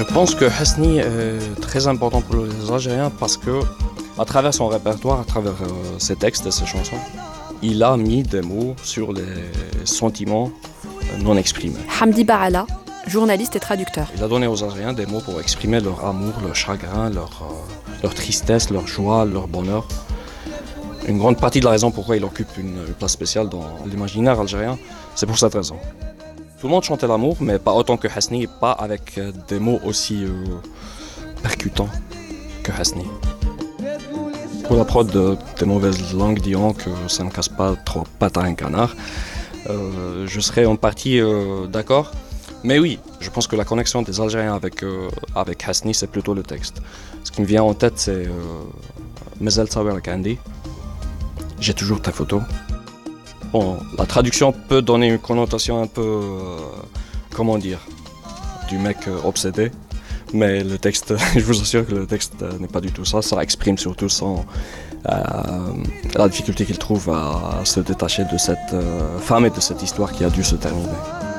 Je pense que Hasni est très important pour les Algériens parce que, à travers son répertoire, à travers ses textes et ses chansons, il a mis des mots sur les sentiments non exprimés. Hamdi Baala, journaliste et traducteur. Il a donné aux Algériens des mots pour exprimer leur amour, leur chagrin, leur tristesse, leur joie, leur bonheur. Une grande partie de la raison pourquoi il occupe une place spéciale dans l'imaginaire algérien, c'est pour cette raison. Tout le monde chantait l'amour, mais pas autant que Hasni, pas avec des mots aussi percutants que Hasni. Pour la prod des mauvaises langues diront que ça ne casse pas trop pattes à un canard. Je serais en partie d'accord. Mais oui, je pense que la connexion des Algériens avec Hasni, c'est plutôt le texte. Ce qui me vient en tête, c'est Mazal Tsawerek Andi. J'ai toujours ta photo. Bon, la traduction peut donner une connotation un peu, comment dire, du mec obsédé. Mais le texte, je vous assure que le texte n'est pas du tout ça. Ça exprime surtout la difficulté qu'il trouve à se détacher de cette femme et de cette histoire qui a dû se terminer.